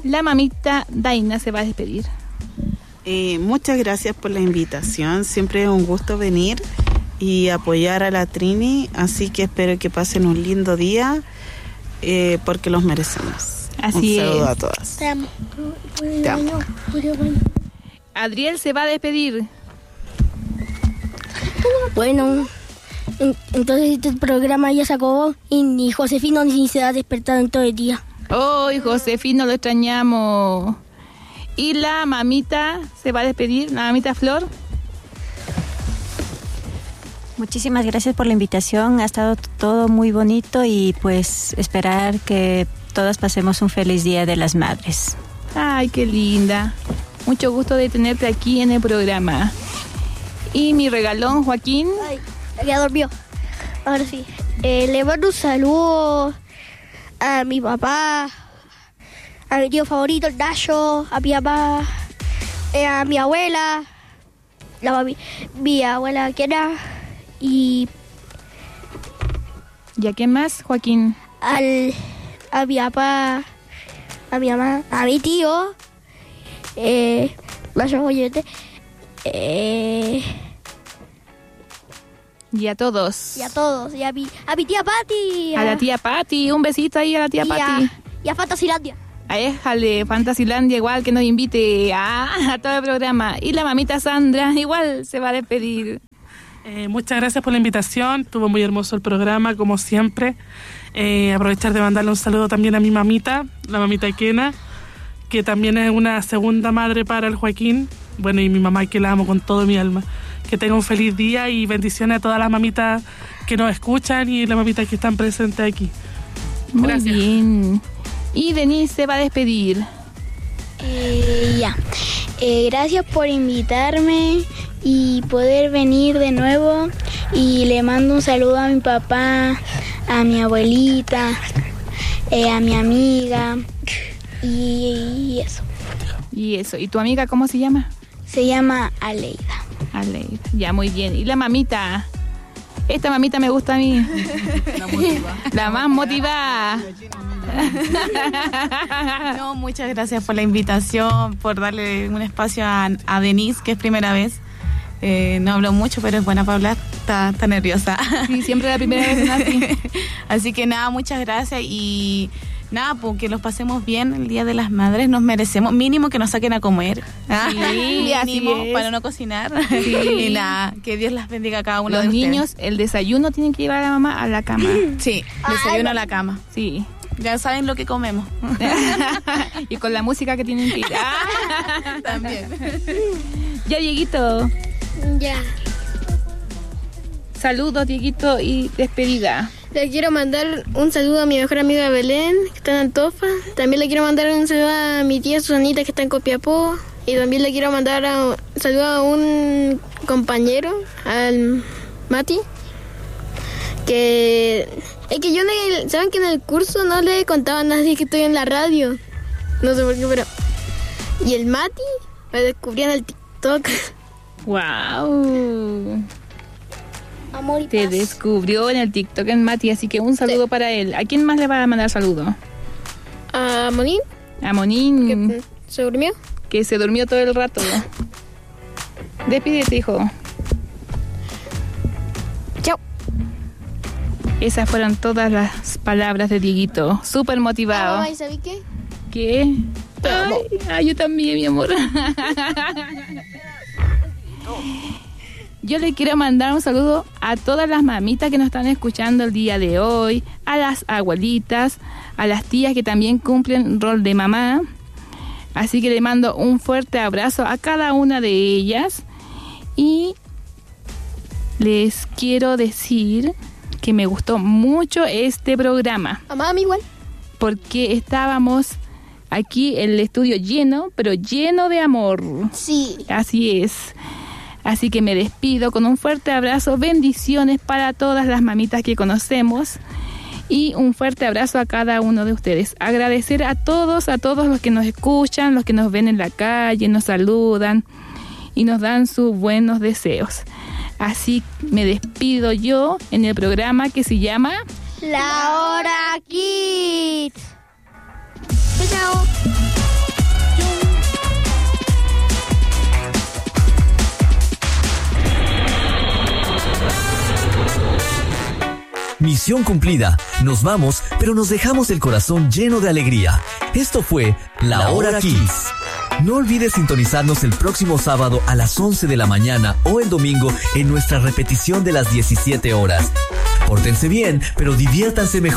la mamita Daina se va a despedir. Muchas gracias por la invitación. Siempre es un gusto venir y apoyar a la Trini. Así que espero que pasen un lindo día porque los merecemos. Así un saludo es. a todas. Te amo. Te amo. Adriel se va a despedir. Bueno, entonces este programa ya se acabó y Josefino ni se ha despertado en todo el día. ¡Ay, Josefino, lo extrañamos! Y la mamita se va a despedir, la mamita Flor. Muchísimas gracias por la invitación, ha estado todo muy bonito y pues esperar que todas pasemos un feliz Día de las Madres. ¡Ay, qué linda! Mucho gusto de tenerte aquí en el programa. Y mi regalón, Joaquín. Ay, ya durmió. Ahora sí. Le mando un saludo a mi papá, a mi tío favorito, el Nacho, a mi mamá, a mi abuela, mi abuela Kena, y ¿Y a quién más, Joaquín? a mi papá, a mi mamá, a mi tío, Nacho Joyete, Y a todos. y a todos, y a mi tía Pati, A la tía Pati, un besito ahí a la tía Pati. y a Fantasylandia. Déjale, Fantasylandia igual que nos invite a todo el programa. Y la mamita Sandra igual se va a despedir. Muchas gracias por la invitación, estuvo muy hermoso el programa como siempre. Aprovechar de mandarle un saludo también a mi mamita, la mamita Kena, que también es una segunda madre para el Joaquín. Bueno, y mi mamá, que la amo con todo mi alma. Que tenga un feliz día y bendiciones a todas las mamitas que nos escuchan y las mamitas que están presentes aquí. Muy Gracias. bien. Y Denise se va a despedir. Gracias por invitarme y poder venir de nuevo. Y le mando un saludo a mi papá, a mi abuelita, a mi amiga y eso. Y eso. ¿Y tu amiga cómo se llama? Se llama Aleida. Aleida. Ya, muy bien. ¿Y la mamita? Esta mamita me gusta a mí. La más motivada. No, muchas gracias por la invitación, por darle un espacio a Denise, que es primera vez. No hablo mucho, pero es buena para hablar. Está nerviosa. Sí, siempre la primera vez en así. Así que nada, muchas gracias y nada, pues que los pasemos bien el Día de las Madres, nos merecemos, mínimo que nos saquen a comer. Sí, así mínimo es. para no cocinar. Sí. Y nada, que Dios las bendiga a cada uno Los de ustedes. niños, el desayuno tienen que llevar a la mamá a la cama. Sí, desayuno a la cama. Sí. Ya saben lo que comemos. Y con la música que tienen que ir. También. Ya, Dieguito. Ya. Saludos, Dieguito, y despedida. Le quiero mandar un saludo a mi mejor amiga Belén, que está en Antofa. También le quiero mandar un saludo a mi tía Susanita, que está en Copiapó. Y también le quiero mandar un saludo a un compañero, al Mati. Que es que yo saben que en el curso no le contaba a nadie que estoy en la radio. No sé por qué, pero... Y el Mati me descubrió en el TikTok. ¡Wow! Amor y Te paz. descubrió en el TikTok en Mati, así que un saludo para él. ¿A quién más le va a mandar saludo? A Monín, A Monín, que se durmió. que se durmió todo el rato. Despídete, hijo. Chao. Esas fueron todas las palabras de Dieguito. Súper motivado. Ay, ¿sabes qué? ¿Qué? Ay, yo también, mi amor. Yo le quiero mandar un saludo a todas las mamitas que nos están escuchando el día de hoy, a las abuelitas, a las tías que también cumplen rol de mamá. Así que le mando un fuerte abrazo a cada una de ellas y les quiero decir que me gustó mucho este programa. A mami igual. Porque estábamos aquí en el estudio lleno, pero lleno de amor. Sí. Así es. Así que me despido con un fuerte abrazo, bendiciones para todas las mamitas que conocemos y un fuerte abrazo a cada uno de ustedes. Agradecer a todos los que nos escuchan, los que nos ven en la calle, nos saludan y nos dan sus buenos deseos. Así me despido yo en el programa que se llama La Hora Kids. Chao. Misión cumplida. Nos vamos, pero nos dejamos el corazón lleno de alegría. Esto fue La Hora Kids. No olvides sintonizarnos el próximo sábado a las 11 de la mañana o el domingo en nuestra repetición de las 17 horas. Pórtense bien, pero diviértanse mejor.